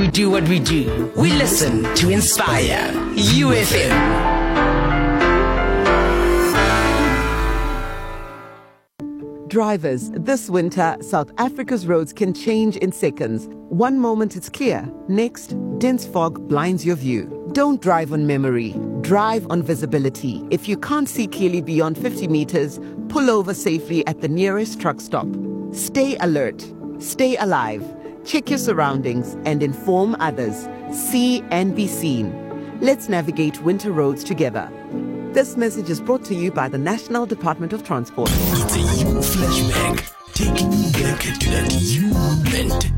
we do what we do. We listen to inspire. UFM. Drivers, this winter, South Africa's roads can change in seconds. One moment it's clear, next, dense fog blinds your view. Don't drive on memory, drive on visibility. If you can't see clearly beyond 50 meters, pull over safely at the nearest truck stop. Stay alert, stay alive, check your surroundings and inform others. See and be seen. Let's navigate winter roads together. This message is brought to you by the National Department of Transport. It's a you flashback, taking you back to that you moment.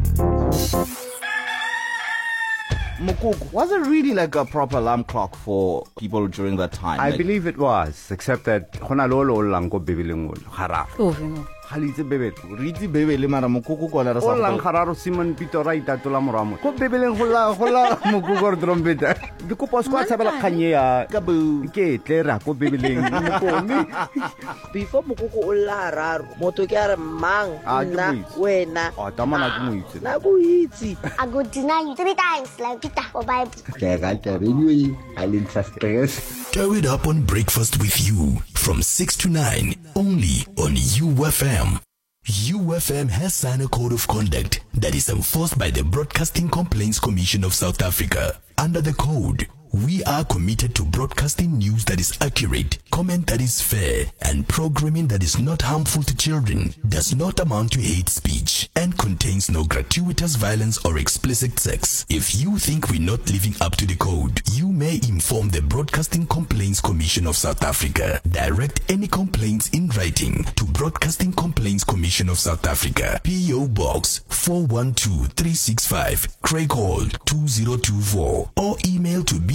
Mukoko, was it really like a proper alarm clock for people during that time? I believe it was, except that hona lolo lang ko bibilingol hararo. Halite bebel. Riti bebele mara Mukoko ko la ra sa. Lang hararo Simon Pito raita tula moramo. Ko bebeleng hola Mukoko trompeta. Di ko pos ko tsabela khanye ya kabu ke tlera ko bebeleng Mukoko. Before Mukoko o la hararo, motho ke a re mang nna wena. Oh, tamana ke mo itse. Na go itse. I go deny you 3 times like Peter for Bible. Ke ga tla radio I stress. Throw it up on Breakfast with You from 6 to 9 only on UFM. UFM has signed a code of conduct that is enforced by the Broadcasting Complaints Commission of South Africa. Under the code, we are committed to broadcasting news that is accurate, comment that is fair, and programming that is not harmful to children, does not amount to hate speech, and contains no gratuitous violence or explicit sex. If you think we're not living up to the code, you may inform the Broadcasting Complaints Commission of South Africa. Direct any complaints in writing to Broadcasting Complaints Commission of South Africa, PO Box 412365, Craig Hall 2024, or email to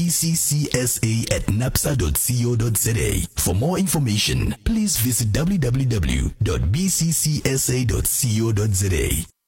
bccsa@napsa.co.za. For more information, please visit www.bccsa.co.za.